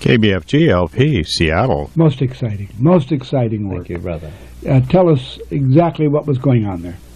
KBFG LP, Seattle. Most exciting work. Thank you, brother. Tell us exactly what was going on there.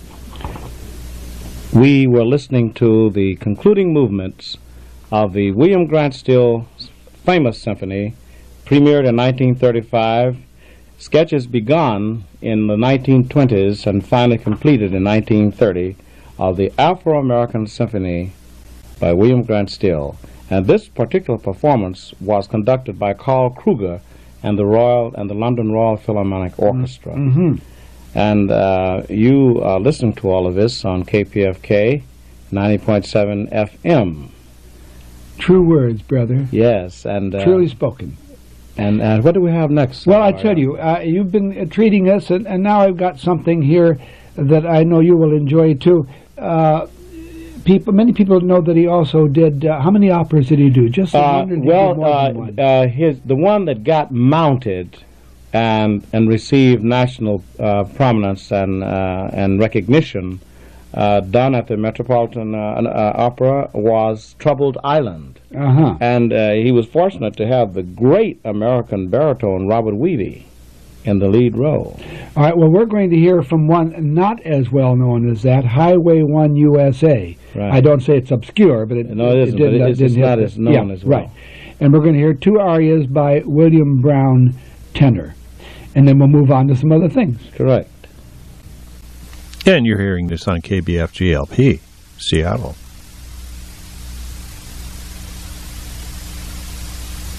We were listening to the concluding movements of the William Grant Still famous symphony, premiered in 1935, sketches begun in the 1920s and finally completed in 1930, of the Afro-American Symphony by William Grant Still. And this particular performance was conducted by Carl Kruger and the London Royal Philharmonic Orchestra. Mm-hmm. And you listen to all of this on KPFK 90.7 FM. True words, brother. Yes, and truly spoken. And what do we have next? Well, I tell you, you've been treating us, and now I've got something here that I know you will enjoy too. Many people know that he also did. How many operas did he do? Just the one, or did he do more than one? The one that got mounted and received national prominence and recognition, done at the Metropolitan Opera, was Troubled Island. Uh-huh. And he was fortunate to have the great American baritone Robert Weavy in the lead role. All right, well, we're going to hear from one not as well known as that, Highway 1 USA. Right. I don't say it's obscure, but it isn't, but it's not as known as well. Right. And we're going to hear two arias by William Brown tenor. And then we'll move on to some other things. Correct. And you're hearing this on KBFG LP, Seattle.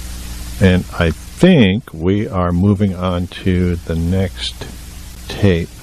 And I think we are moving on to the next tape.